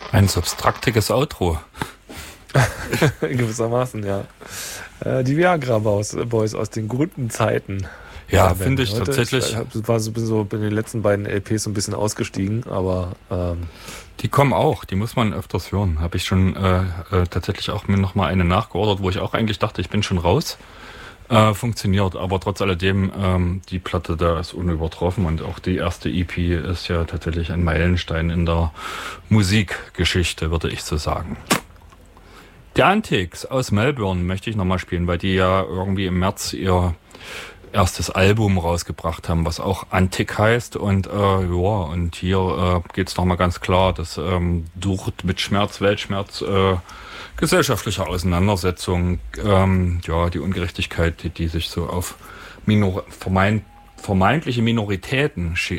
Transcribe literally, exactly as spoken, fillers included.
Ein substraktiges Outro. Gewissermaßen, ja. Äh, die Viagra Boys, Boys aus den guten Zeiten. Ja, finde ich Heute, tatsächlich. Ich war so, bin so in den letzten beiden L Ps so ein bisschen ausgestiegen, aber ähm, die kommen auch, die muss man öfters hören. Habe ich schon äh, äh, tatsächlich auch mir nochmal eine nachgeordert, wo ich auch eigentlich dachte, ich bin schon raus. Äh, funktioniert, aber trotz alledem, ähm, die Platte da ist unübertroffen und auch die erste E P ist ja tatsächlich ein Meilenstein in der Musikgeschichte, würde ich so sagen. Die Antics aus Melbourne möchte ich nochmal spielen, weil die ja irgendwie im März ihr erstes Album rausgebracht haben, was auch Antic heißt und äh, ja, und hier äh, geht es nochmal ganz klar, dass ähm, durch mit Schmerz, Weltschmerz, äh, gesellschaftliche Auseinandersetzungen, ähm, ja, die Ungerechtigkeit, die, die sich so auf Minor- vermeint, vermeintliche Minoritäten